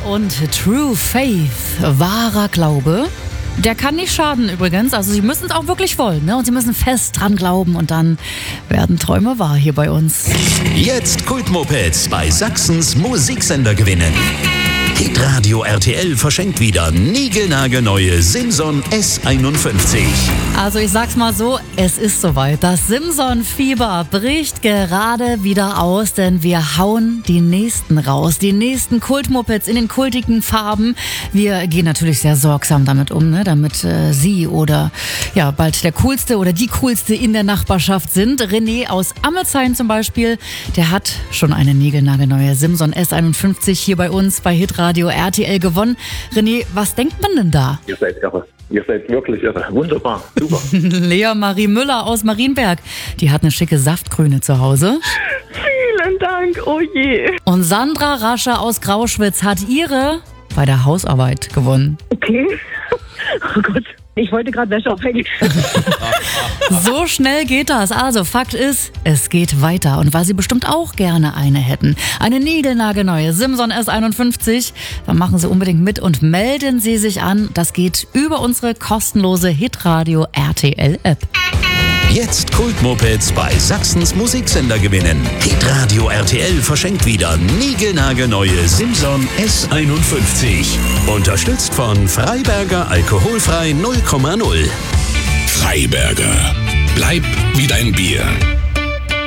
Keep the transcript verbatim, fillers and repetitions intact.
und True Faith, wahrer Glaube. Der kann nicht schaden übrigens, also Sie müssen es auch wirklich wollen, ne? Und Sie müssen fest dran glauben und dann werden Träume wahr hier bei uns. Jetzt Kultmopeds bei Sachsens Musiksender gewinnen. Hitradio R T L verschenkt wieder niegelnagelneue Simson S einundfünfzig. Also ich sag's mal so, es ist soweit. Das Simson-Fieber bricht gerade wieder aus, denn wir hauen die nächsten raus. Die nächsten Kultmopeds in den kultigen Farben. Wir gehen natürlich sehr sorgsam damit um, ne? Damit äh, Sie oder ja bald der Coolste oder die Coolste in der Nachbarschaft sind. René aus Ammelsheim zum Beispiel, der hat schon eine niegelnagelneue Simson S einundfünfzig hier bei uns bei Hitradio R T L gewonnen. René, was denkt man denn da? Ihr seid irre. Ihr seid wirklich irre. Wunderbar. Super. Lea Marie Müller aus Marienberg. Die hat eine schicke Saftgrüne zu Hause. Vielen Dank. Oh je. Und Sandra Rascher aus Grauschwitz hat ihre bei der Hausarbeit gewonnen. Okay. Oh Gott. Ich wollte gerade Wäsche aufhängen. So schnell geht das. Also Fakt ist, es geht weiter. Und weil Sie bestimmt auch gerne eine hätten, eine niegelnagelneue Simson S einundfünfzig, dann machen Sie unbedingt mit und melden Sie sich an. Das geht über unsere kostenlose Hitradio R T L App. Jetzt Kultmopeds bei Sachsens Musiksender gewinnen. Hitradio R T L verschenkt wieder niegelnagelneue Simson S einundfünfzig. Unterstützt von Freiberger Alkoholfrei null Komma null. Freiberger. Bleib wie dein Bier.